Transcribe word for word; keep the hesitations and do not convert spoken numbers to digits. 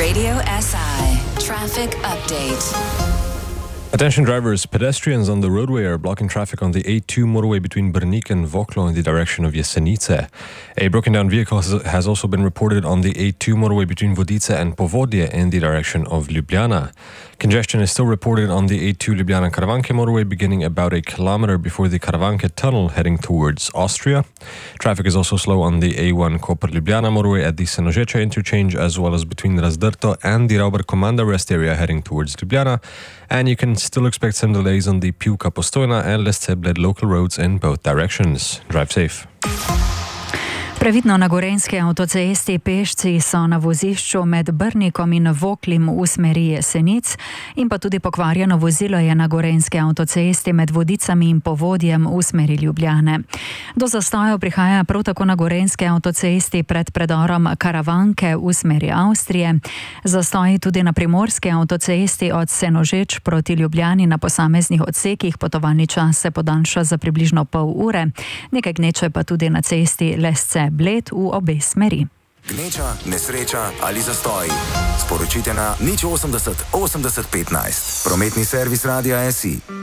Radio S I Traffic Update. Attention drivers, pedestrians on the roadway are blocking traffic on the A two motorway between Brnik and Voklo in the direction of Jesenice. A broken down vehicle has also been reported on the A two motorway between Vodice and Povodje in the direction of Ljubljana. Congestion is still reported on the A two Ljubljana-Karavanke motorway beginning about a kilometer before the Karavanke tunnel heading towards Austria. Traffic is also slow on the A one Koper-Ljubljana motorway at the Senožecha interchange, as well as between Razdrto and the Rauber-Komanda rest area heading towards Ljubljana. And you can still expect some delays on the Pivka-Postojna and Lesce-Bled local roads in both directions. Drive safe. Previdno na gorenjski avtocesti pešci so na vozišču med Brnikom in Voklim v smeri Jesenic in pa tudi pokvarjeno vozilo je na gorenjski avtocesti med Vodicami in Povodjem v smeri Ljubljane. Do zastojev prihaja prav tako na gorenjski avtocesti pred predorom Karavanke v smeri Avstrije. Zastoji tudi na primorski avtocesti od Senožeč proti Ljubljani na posameznih odsekih, potovalni čas se podaljša za približno pol ure. Nekaj gneče pa tudi na cesti Lesce Bled v obe smeri. Gneča, nesreča ali zastoj. Sporočite na nič osemdeset osemdeset petnajst. Prometni servis Radia S I.